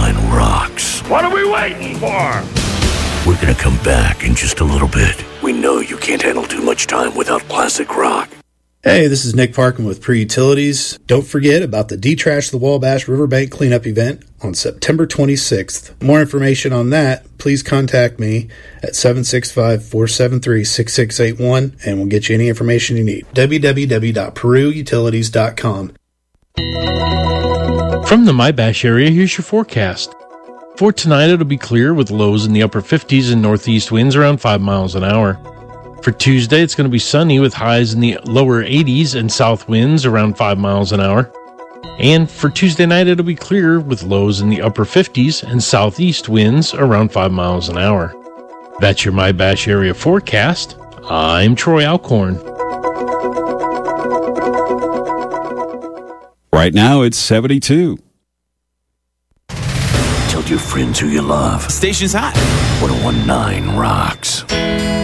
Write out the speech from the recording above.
101.9 rocks. What are we waiting for? We're gonna come back in just a little bit. We know you can't handle too much time without classic rock. Hey, this is Nick Parkin with Pre-Utilities. Don't forget about the Detrash the Wabash Riverbank Cleanup event on September 26th. More information on that, please contact me at 765-473-6681 and we'll get you any information you need. www.peruutilities.com. From the MyBash area, here's your forecast. For tonight, it'll be clear with lows in the upper 50s and northeast winds around 5 miles an hour. For Tuesday, it's going to be sunny with highs in the lower 80s and south winds around 5 miles an hour. And for Tuesday night, it'll be clear with lows in the upper 50s and southeast winds around 5 miles an hour. That's your MyBash area forecast. I'm Troy Alcorn. Right now, it's 72. Tell your friends who you love. Station's hot. 101.9 rocks.